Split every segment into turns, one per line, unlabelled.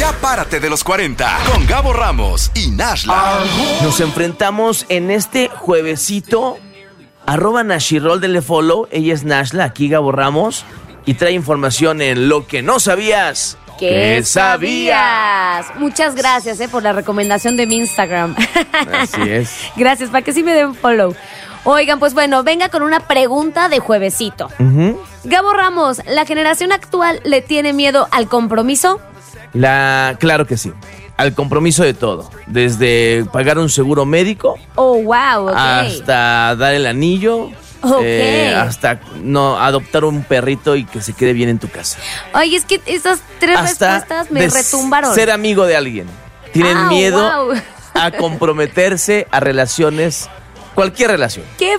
Ya párate de los 40 con Gabo Ramos y Nashla.
Nos enfrentamos en este juevesito. @Nashirol, denle follow. Ella es Nashla, aquí Gabo Ramos. Y trae información en Lo que no sabías.
¿Qué sabías? Muchas gracias por la recomendación de mi Instagram.
Así es.
Gracias, para que sí me den follow. Oigan, pues bueno, venga con una pregunta de juevesito. Gabo Ramos, ¿la generación actual le tiene miedo al compromiso?
Claro que sí. Al compromiso de todo. Desde pagar un seguro médico.
Oh, wow, ok.
Hasta dar el anillo.
Ok.
Hasta no adoptar un perrito y que se quede bien en tu casa.
Oye, es que esas tres respuestas me retumbaron.
Ser amigo de alguien. Tienen miedo a comprometerse a relaciones. Cualquier relación.
¡Qué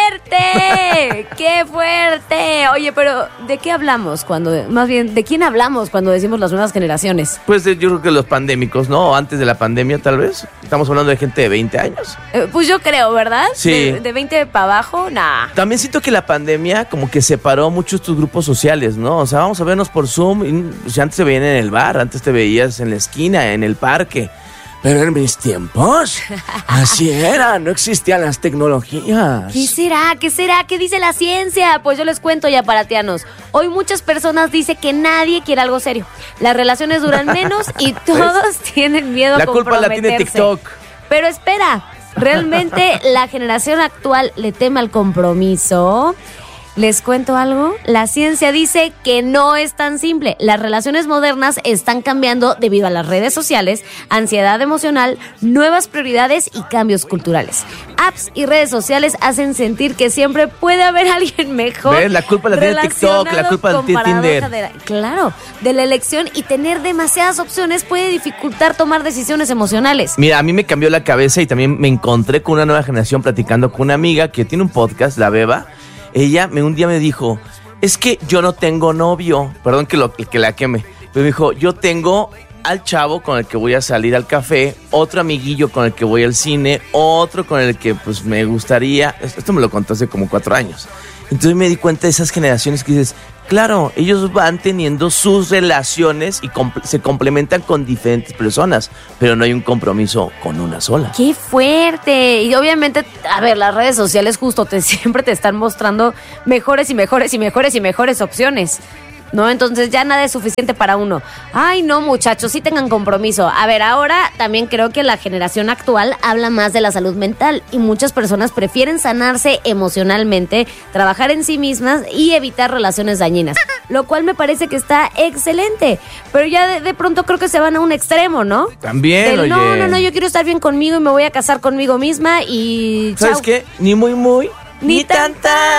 fuerte! ¡Qué fuerte! Oye, pero ¿de qué hablamos más bien, ¿de quién hablamos cuando decimos las nuevas generaciones?
Pues yo creo que los pandémicos, ¿no? Antes de la pandemia, tal vez. Estamos hablando de gente de 20 años.
Pues yo creo, ¿verdad?
Sí.
De 20 para abajo, nah.
También siento que la pandemia como que separó mucho estos grupos sociales, ¿no? O sea, vamos a vernos por Zoom. Y antes se veían en el bar, antes te veías en la esquina, en el parque. Pero en mis tiempos, así era, no existían las tecnologías.
¿Qué será? ¿Qué será? ¿Qué dice la ciencia? Pues yo les cuento, ya paratianos. Hoy muchas personas dicen que nadie quiere algo serio. Las relaciones duran menos y todos tienen miedo a comprometerse.
La culpa la tiene TikTok.
Pero espera, ¿realmente la generación actual le teme al compromiso? ¿Les cuento algo? La ciencia dice que no es tan simple. Las relaciones modernas están cambiando debido a las redes sociales, ansiedad emocional, nuevas prioridades y cambios culturales. Apps y redes sociales hacen sentir que siempre puede haber alguien mejor.
¿Ves? La culpa la tiene TikTok, la culpa la tiene Tinder.
Claro, de la elección, y tener demasiadas opciones puede dificultar tomar decisiones emocionales.
Mira, a mí me cambió la cabeza y también me encontré con una nueva generación platicando con una amiga que tiene un podcast, La Beba. Ella un día me dijo, es que yo no tengo novio. Perdón que la queme. Pero me dijo, yo tengo al chavo con el que voy a salir al café, otro amiguillo con el que voy al cine, otro con el que pues me gustaría. Esto me lo contó hace como 4 años. Entonces me di cuenta de esas generaciones que dices, claro, ellos van teniendo sus relaciones y se complementan con diferentes personas, pero no hay un compromiso con una sola.
¡Qué fuerte! Y obviamente, a ver, las redes sociales justo siempre te están mostrando mejores y mejores y mejores y mejores opciones, ¿no? Entonces ya nada es suficiente para uno. Ay, no, muchachos, sí tengan compromiso. A ver, ahora también creo que la generación actual habla más de la salud mental y muchas personas prefieren sanarse emocionalmente, trabajar en sí mismas y evitar relaciones dañinas, lo cual me parece que está excelente. Pero ya de pronto creo que se van a un extremo, ¿no?
También, oye.
No, yo quiero estar bien conmigo y me voy a casar conmigo misma y
¿sabes qué? Ni muy ni tan.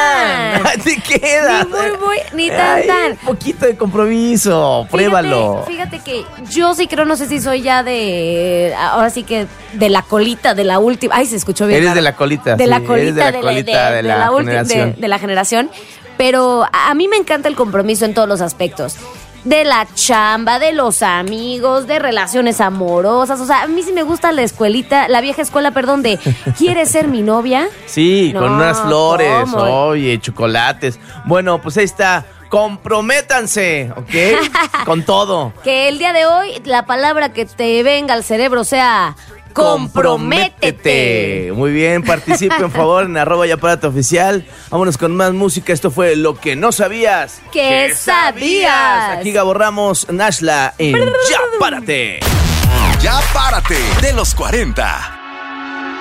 Te queda.
Ni tan.
Un poquito de compromiso. Pruébalo.
Fíjate que yo sí creo, no sé si soy ya ahora sí que de la colita, de la última. Ay, se escuchó bien.
Eres de la colita.
De
sí,
la colita,
de la generación.
De la generación. Pero a mí me encanta el compromiso en todos los aspectos. De la chamba, de los amigos, de relaciones amorosas. O sea, a mí sí me gusta la escuelita, la vieja escuela, perdón, de ¿quieres ser mi novia?
Sí, no, con unas flores,
¿cómo?
oye, chocolates. Bueno, pues ahí está. Comprométanse, ¿ok? Con todo.
Que el día de hoy la palabra que te venga al cerebro sea comprométete.
Muy bien, participe en favor en @yapárate_oficial. Vámonos con más música. Esto fue Lo que no sabías.
¿Qué sabías?
Aquí Gabo Ramos, Nashla en Ya Párate.
Ya párate de los 40.